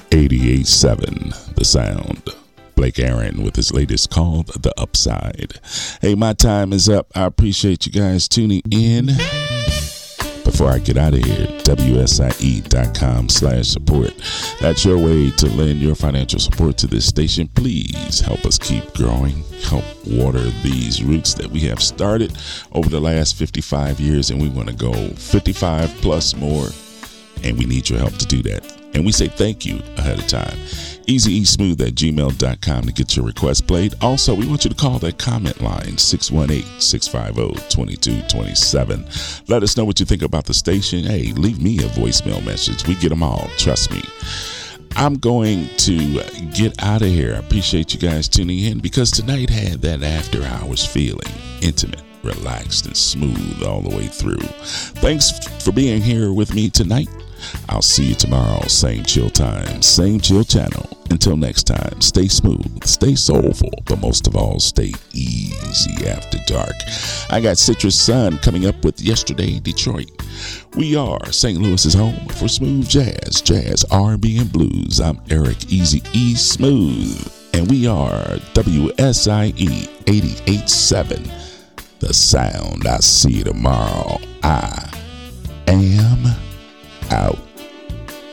88.7 The Sound. Blake Aaron with his latest called The Upside. Hey, my time is up. I appreciate you guys tuning in. Before I get out of here, WSIE.com/support. That's your way to lend your financial support to this station. Please help us keep growing. Help water these roots that we have started over the last 55 years, and we want to go 55 plus more, and we need your help to do that. And we say thank you ahead of time. EasyESmooth@gmail.com to get your request played. Also, we want you to call that comment line, 618-650-2227. Let us know what you think about the station. Hey, leave me a voicemail message. We get them all. Trust me. I'm going to get out of here. I appreciate you guys tuning in because tonight had that after hours feeling. Intimate, relaxed, and smooth all the way through. Thanks for being here with me tonight. I'll see you tomorrow, same chill time, same chill channel. Until next time, stay smooth, stay soulful, but most of all, stay easy after dark. I got Citrus Sun coming up with Yesterday Detroit. We are St. Louis's home for smooth jazz, R&B, and blues. I'm Eric Easy E Smooth, and we are WSIE 88.7 The Sound. I'll see you tomorrow. I am out.